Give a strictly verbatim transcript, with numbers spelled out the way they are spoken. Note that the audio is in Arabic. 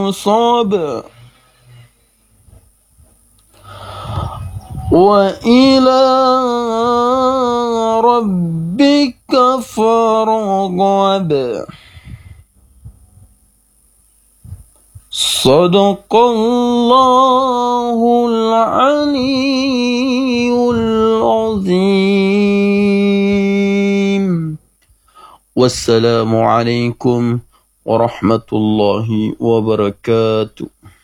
صوابا وإلى ربك فارغب. صدق الله العلي العظيم. والسلام عليكم ورحمة الله وبركاته.